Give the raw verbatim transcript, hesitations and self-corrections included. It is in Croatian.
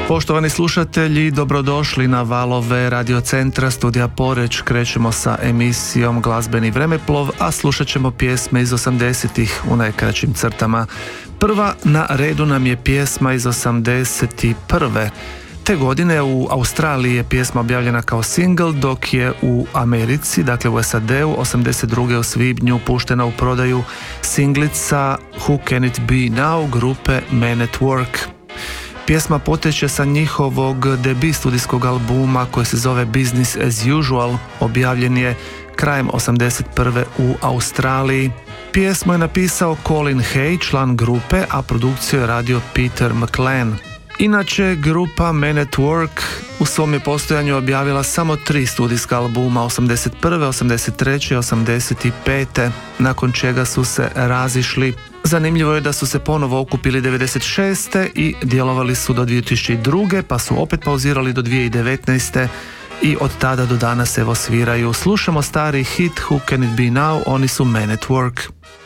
Poštovani slušatelji, dobrodošli na valove radiocentra Studija Poreč. Krećemo sa emisijom Glazbeni vremeplov, a slušat ćemo pjesme iz osamdesetih u najkraćim crtama. Prva na redu nam je pjesma iz osamdeset prve. Te godine u Australiji je pjesma objavljena kao single, dok je u Americi, dakle u S A D-u, osamdeset druge u svibnju puštena u prodaju singlica Who Can It Be Now grupe Men at Work. Pjesma poteče sa njihovog debut studijskog albuma koji se zove Business as Usual, objavljen je krajem osamdeset prve u Australiji. Pjesmu je napisao Colin Hay, član grupe, a produkciju je radio Peter McLean. Inače, grupa Men at Work u svom je postojanju objavila samo tri studijska albuma, osamdeset prve, osamdeset treće i osamdeset pete, nakon čega su se razišli. Zanimljivo je da su se ponovo okupili devedeset šeste i djelovali su do dvije tisuće druge, pa su opet pauzirali do dvije tisuće devetnaeste i od tada do danas evo sviraju. Slušamo stari hit Who Can It Be Now, oni su Men at Work.